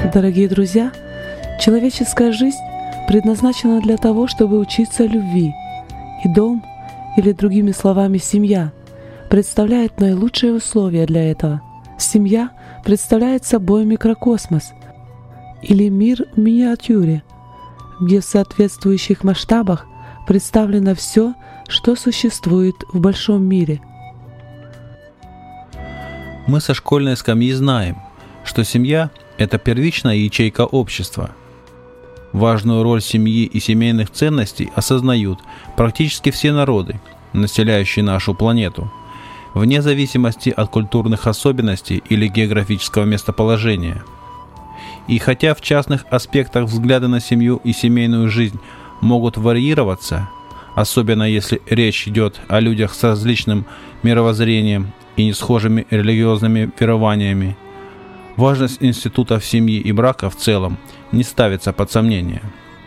Дорогие друзья, человеческая жизнь предназначена для того, чтобы учиться любви. И дом, или другими словами семья, представляет наилучшие условия для этого. Семья представляет собой микрокосмос или мир в миниатюре, где в соответствующих масштабах представлено все, что существует в большом мире. Мы со школьной скамьи знаем, что семья – это первичная ячейка общества. Важную роль семьи и семейных ценностей осознают практически все народы, населяющие нашу планету, вне зависимости от культурных особенностей или географического местоположения. И хотя в частных аспектах взгляды на семью и семейную жизнь могут варьироваться, особенно если речь идет о людях с различным мировоззрением и несхожими религиозными верованиями, важность институтов семьи и брака в целом не ставится под сомнение.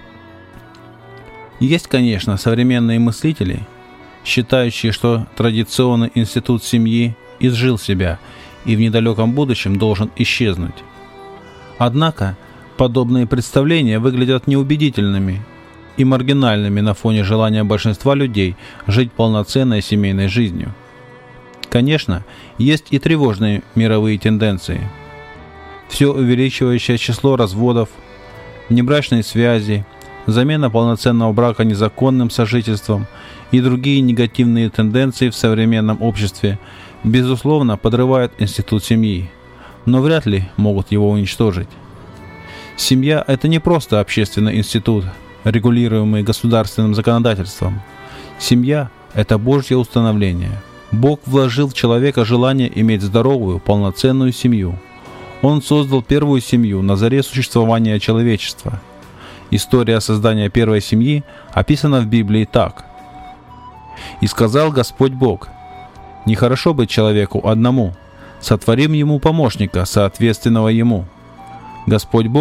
Есть, конечно, современные мыслители, считающие, что традиционный институт семьи изжил себя и в недалеком будущем должен исчезнуть. Однако, подобные представления выглядят неубедительными и маргинальными на фоне желания большинства людей жить полноценной семейной жизнью. Конечно, есть и тревожные мировые тенденции. Все увеличивающее число разводов, внебрачные связи, замена полноценного брака незаконным сожительством и другие негативные тенденции в современном обществе, безусловно, подрывают институт семьи, но вряд ли могут его уничтожить. Семья – это не просто общественный институт, регулируемый государственным законодательством. Семья – это Божье установление. Бог вложил в человека желание иметь здоровую, полноценную семью. Он создал первую семью на заре существования человечества. История создания первой семьи описана в Библии так. «И сказал Господь Бог: нехорошо быть человеку одному, сотворим ему помощника, соответственного ему. Господь Бог